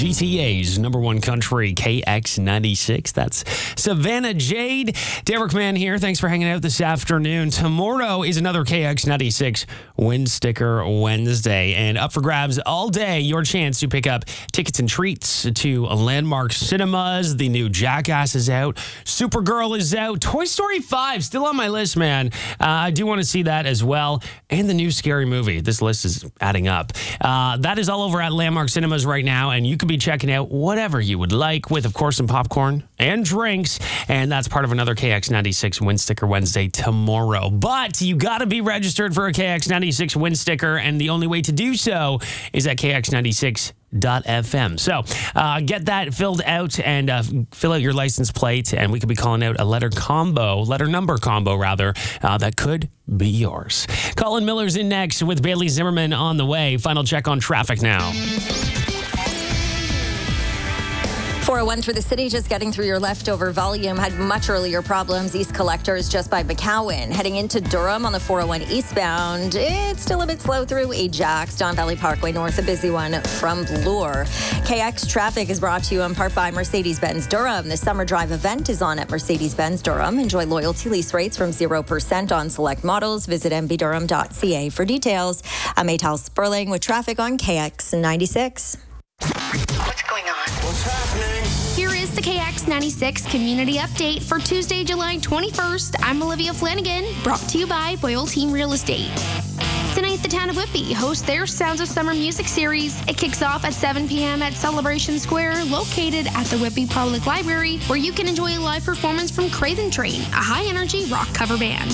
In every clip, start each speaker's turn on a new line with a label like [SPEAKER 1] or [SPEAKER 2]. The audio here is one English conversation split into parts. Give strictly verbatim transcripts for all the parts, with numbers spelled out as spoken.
[SPEAKER 1] G T A's number one country, K X ninety-six. That's Savannah Jade. Derek Mann here. Thanks for hanging out this afternoon. Tomorrow is another K X ninety-six Win Sticker Wednesday. And up for grabs all day, your chance to pick up tickets and treats to Landmark Cinemas. The new Jackass is out. Supergirl is out. Toy Story five, still on my list, man. Uh, I do want to see that as well. And the new Scary Movie. This list is adding up. Uh, that is all over at Landmark Cinemas right now, and you could be checking out whatever you would like with, of course, some popcorn and drinks. And that's part of another K X ninety-six Win Sticker Wednesday tomorrow. But you got to be registered for a K X ninety-six Win Sticker, and the only way to do so is at K X ninety-six dot f m. So uh, get that filled out and uh, fill out your license plate, and we could be calling out a letter combo, letter number combo rather, uh, that could be yours. Colin Miller's in next with Bailey Zimmerman on the way. Final check on traffic now.
[SPEAKER 2] four oh one through the city, just getting through your leftover volume. Had much earlier problems. East Collectors just by McCowan. Heading into Durham on the four oh one eastbound. It's still a bit slow through Ajax. Don Valley Parkway North, a busy one from Bloor. K X traffic is brought to you in part by Mercedes-Benz Durham. The summer drive event is on at Mercedes-Benz Durham. Enjoy loyalty lease rates from zero percent on select models. Visit m b durham dot c a for details. I'm Maytal Sperling with traffic on K X ninety-six.
[SPEAKER 3] What's going on?
[SPEAKER 4] What's happening?
[SPEAKER 5] Here is the K X ninety-six Community Update for Tuesday, July twenty-first. I'm Olivia Flanagan, brought to you by Boyle Team Real Estate. Tonight, the town of Whitby hosts their Sounds of Summer music series. It kicks off at seven p.m. at Celebration Square, located at the Whitby Public Library, where you can enjoy a live performance from Craven Train, a high-energy rock cover band.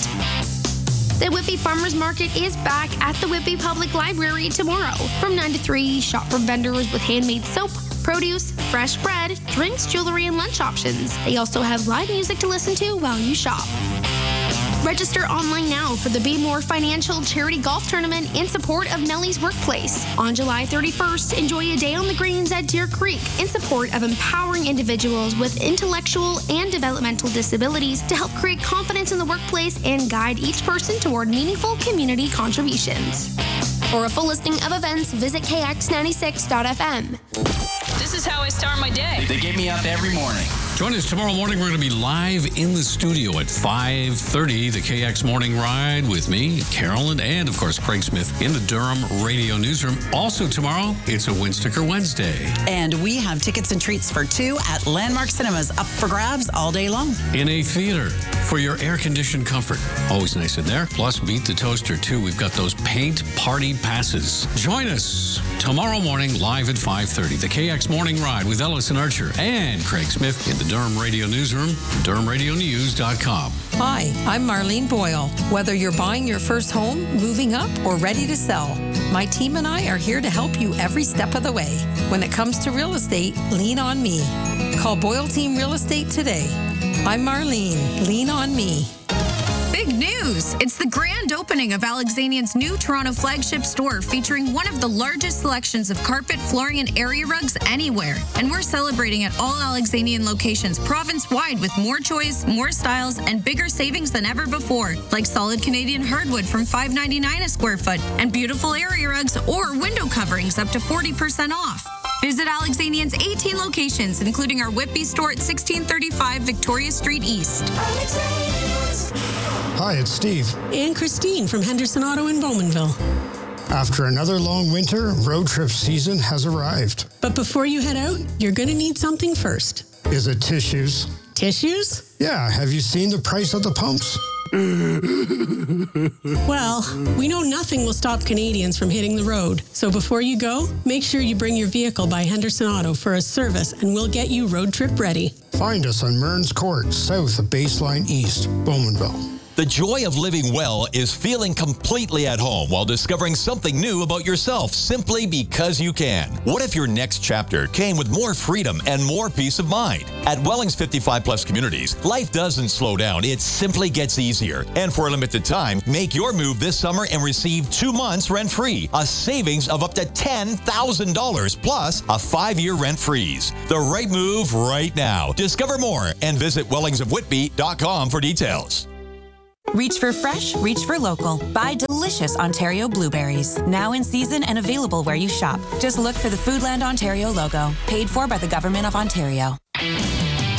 [SPEAKER 5] The Whitby Farmers Market is back at the Whitby Public Library tomorrow. From nine to three, shop from vendors with handmade soap, produce, fresh bread, drinks, jewelry, and lunch options. They also have live music to listen to while you shop. Register online now for the Be More Financial Charity Golf Tournament in support of Melly's Workplace. On July thirty-first, enjoy a day on the greens at Deer Creek in support of empowering individuals with intellectual and developmental disabilities to help create confidence in the workplace and guide each person toward meaningful community contributions. For a full listing of events, visit K X ninety-six dot f m.
[SPEAKER 3] This is how I start my day.
[SPEAKER 6] They get me up every morning.
[SPEAKER 7] Join us tomorrow morning. We're going to be live in the studio at five thirty, the K X Morning Ride with me, Carolyn, and, of course, Craig Smith in the Durham Radio Newsroom. Also tomorrow, it's a Win Sticker Wednesday.
[SPEAKER 8] And we have tickets and treats for two at Landmark Cinemas, up for grabs all day long.
[SPEAKER 7] In a theater for your air-conditioned comfort. Always nice in there. Plus, Beat the Toaster, too. We've got those paint party passes. Join us tomorrow morning live at five thirty, the K X Morning Ride with Ellison Archer and Craig Smith in the Durham Radio Newsroom, durham radio news dot com.
[SPEAKER 9] Hi, I'm Marlene Boyle. Whether you're buying your first home, moving up, or ready to sell, my team and I are here to help you every step of the way. When it comes to real estate, lean on me. Call Boyle Team Real Estate today. I'm Marlene. Lean on me.
[SPEAKER 10] Big news! It's the grand opening of Alexanian's new Toronto flagship store, featuring one of the largest selections of carpet, flooring, and area rugs anywhere. And we're celebrating at all Alexanian locations province-wide with more choice, more styles, and bigger savings than ever before, like solid Canadian hardwood from five ninety-nine a square foot, and beautiful area rugs or window coverings up to forty percent off. Visit Alexanian's eighteen locations, including our Whitby store at sixteen thirty-five Victoria Street East.
[SPEAKER 11] Hi, it's Steve.
[SPEAKER 12] And Christine from Henderson Auto in Bowmanville.
[SPEAKER 11] After another long winter, road trip season has arrived.
[SPEAKER 12] But before you head out, you're going to need something first.
[SPEAKER 11] Is it tissues?
[SPEAKER 12] Tissues?
[SPEAKER 11] Yeah, have you seen the price of the pumps?
[SPEAKER 12] Well, we know nothing will stop Canadians from hitting the road. So before you go, make sure you bring your vehicle by Henderson Auto for a service, and we'll get you road trip ready.
[SPEAKER 11] Find us on Mearns Court, south of Baseline East, Bowmanville.
[SPEAKER 13] The joy of living well is feeling completely at home while discovering something new about yourself simply because you can. What if your next chapter came with more freedom and more peace of mind? At Welling's fifty-five plus communities, life doesn't slow down. It simply gets easier. And for a limited time, make your move this summer and receive two months rent-free, a savings of up to ten thousand dollars plus a five-year rent freeze. The right move right now. Discover more and visit wellings of whitby dot com for details.
[SPEAKER 4] Reach for fresh, reach for local. Buy delicious Ontario blueberries. Now in season and available where you shop. Just look for the Foodland Ontario logo. Paid for by the Government of Ontario.